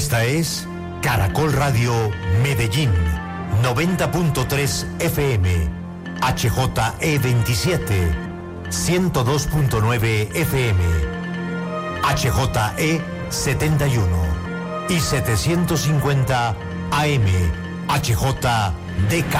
Esta es Caracol Radio Medellín, 90.3 FM, HJE27, 102.9 FM, HJE71 y 750 AM, HJDK.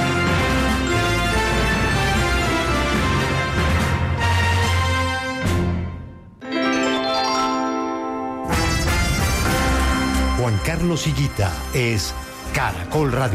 Juan Carlos Higuita es Caracol Radio.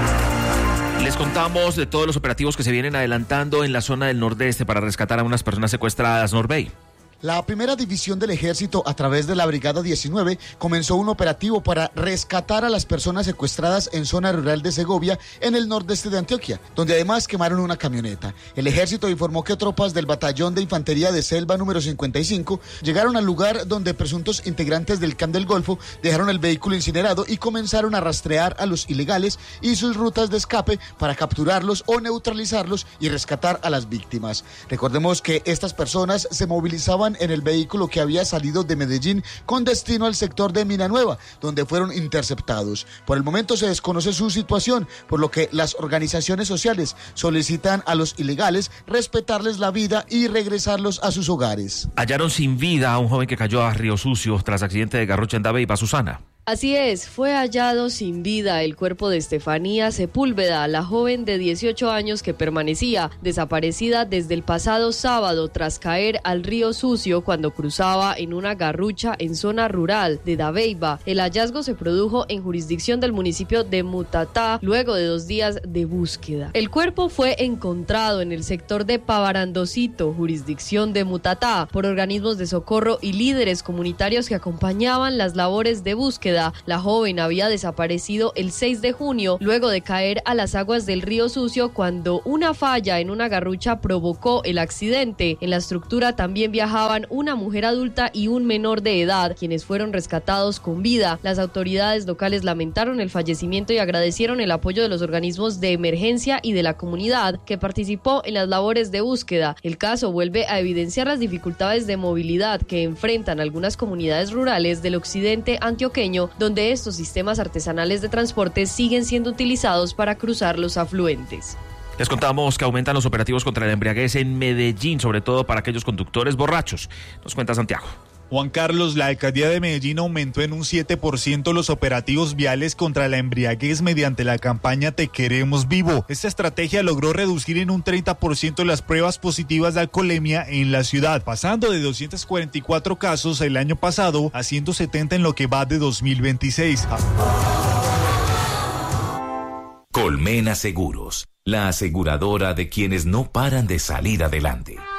Les contamos de todos los operativos que se vienen adelantando en la zona del Nordeste para rescatar a unas personas secuestradas. Norbey. La primera división del ejército, a través de la Brigada 19, comenzó un operativo para rescatar a las personas secuestradas en zona rural de Segovia, en el nordeste de Antioquia, donde además quemaron una camioneta. El ejército informó que tropas del batallón de infantería de selva número 55 llegaron al lugar donde presuntos integrantes del Clan del Golfo dejaron el vehículo incinerado y comenzaron a rastrear a los ilegales y sus rutas de escape para capturarlos o neutralizarlos y rescatar a las víctimas. Recordemos que estas personas se movilizaban en el vehículo que había salido de Medellín con destino al sector de Minanueva, donde fueron interceptados. Por el momento se desconoce su situación, por lo que las organizaciones sociales solicitan a los ilegales respetarles la vida y regresarlos a sus hogares. Hallaron sin vida a un joven que cayó a Río Sucio tras accidente de garrucha en Dabeiba. Susana. Así es, fue hallado sin vida el cuerpo de Estefanía Sepúlveda, la joven de 18 años que permanecía desaparecida desde el pasado sábado tras caer al río Sucio cuando cruzaba en una garrucha en zona rural de Dabeiba. El hallazgo se produjo en jurisdicción del municipio de Mutatá luego de 2 días de búsqueda. El cuerpo fue encontrado en el sector de Pavarandocito, jurisdicción de Mutatá, por organismos de socorro y líderes comunitarios que acompañaban las labores de búsqueda. La joven había desaparecido el 6 de junio luego de caer a las aguas del río Sucio cuando una falla en una garrucha provocó el accidente. En la estructura también viajaban una mujer adulta y un menor de edad, quienes fueron rescatados con vida. Las autoridades locales lamentaron el fallecimiento y agradecieron el apoyo de los organismos de emergencia y de la comunidad que participó en las labores de búsqueda. El caso vuelve a evidenciar las dificultades de movilidad que enfrentan algunas comunidades rurales del occidente antioqueño, donde estos sistemas artesanales de transporte siguen siendo utilizados para cruzar los afluentes. Les contamos que aumentan los operativos contra la embriaguez en Medellín, sobre todo para aquellos conductores borrachos. Nos cuenta Santiago. Juan Carlos, la alcaldía de Medellín aumentó en un 7% los operativos viales contra la embriaguez mediante la campaña Te Queremos Vivo. Esta estrategia logró reducir en un 30% las pruebas positivas de alcoholemia en la ciudad, pasando de 244 casos el año pasado a 170 en lo que va de 2026. Colmena Seguros, la aseguradora de quienes no paran de salir adelante.